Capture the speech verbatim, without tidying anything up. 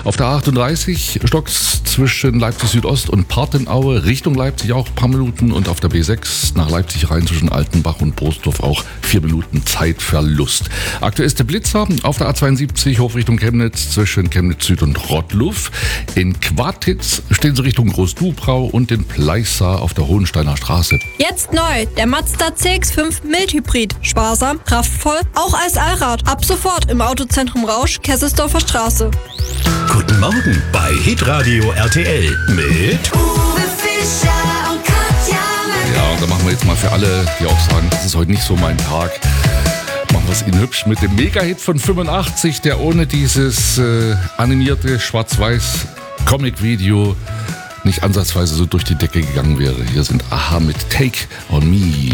Auf der A achtunddreißig stockt's zwischen Leipzig Südost und Partenaue, Richtung Leipzig auch ein paar Minuten und auf der B sechs nach Leipzig rein zwischen Altenbach und Borsdorf auch vier Minuten Zeitverlust. Aktuellste Blitzer auf der A zweiundsiebzig hoch Richtung Chemnitz zwischen Chemnitz Süd und Rottluff. In Quartitz stehen sie Richtung Großdubrau und in Pleissa auf der Hohensteiner Straße. Jetzt neu, der Mazda C X fünf Mildhybrid. Sparsam, kraftvoll, auch als Allrad. Ab sofort im Autozentrum Rausch, Kesselsdorfer Straße. Guten Morgen bei Hitradio R T L mit Uwe Fischer und Katja Möller. Ja, und da machen wir jetzt mal für alle, die auch sagen, das ist heute nicht so mein Tag, machen wir es ihnen hübsch mit dem Mega-Hit von fünfundachtzig, der ohne dieses äh, animierte schwarz-weiß Comic-Video nicht ansatzweise so durch die Decke gegangen wäre. Hier sind Aha mit Take on Me.